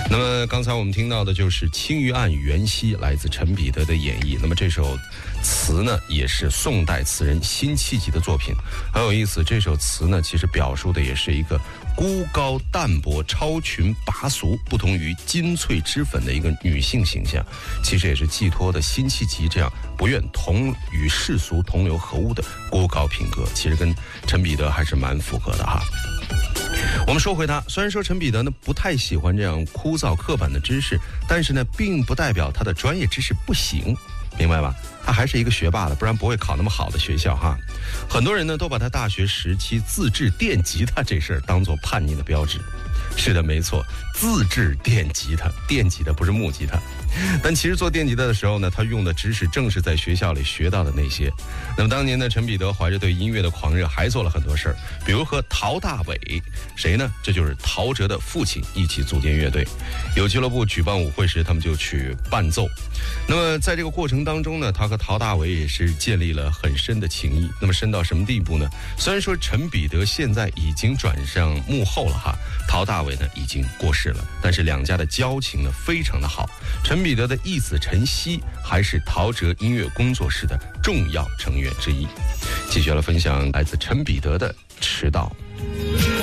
那么刚才我们听到的就是《青玉案·元夕》，来自陈彼得的演绎。那么这首词呢，也是宋代词人辛弃疾的作品，很有意思。这首词呢，其实表述的也是一个孤高淡泊、超群拔俗，不同于金翠脂粉的一个女性形象，其实也是寄托的辛弃疾这样不愿与世俗同流合污的孤高品格，其实跟陈彼得还是蛮符合的哈。我们说回他，虽然说陈彼得呢不太喜欢这样枯燥刻板的知识，但是呢并不代表他的专业知识不行，明白吧？他还是一个学霸的，不然不会考那么好的学校哈。很多人呢都把他大学时期自制电吉他这事儿当作叛逆的标志。是的，没错，自制电吉他，电吉他不是木吉他。但其实做电吉他的时候呢，他用的知识正是在学校里学到的那些。那么当年呢，陈彼得怀着对音乐的狂热，还做了很多事儿，比如和陶大伟，谁呢？这就是陶喆的父亲，一起组建乐队。有俱乐部举办舞会时，他们就去伴奏。那么在这个过程当中呢，他和陶大伟也是建立了很深的情谊。那么深到什么地步呢？虽然说陈彼得现在已经转上幕后了哈，陶大伟呢已经过世了，但是两家的交情呢非常的好。陈彼得的义子陈曦还是陶喆音乐工作室的重要成员之一。继续来分享来自陈彼得的《迟到》。